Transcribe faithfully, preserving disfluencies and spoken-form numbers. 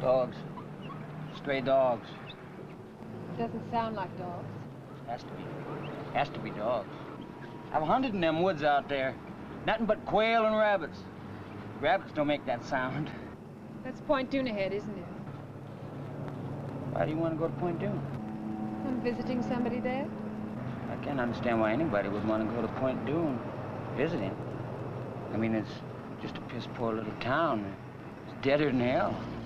Dogs. Stray dogs. Doesn't sound like dogs. Has to be. Has to be dogs. I've hunted in them woods out there. Nothing but quail and rabbits. Rabbits don't make that sound. That's Point Dunahead, isn't it? Why do you want to go to Point Dune? I'm visiting somebody there. I can't understand why anybody would want to go to Point Dune visiting. I mean, it's just a piss poor little town. It's deader than hell.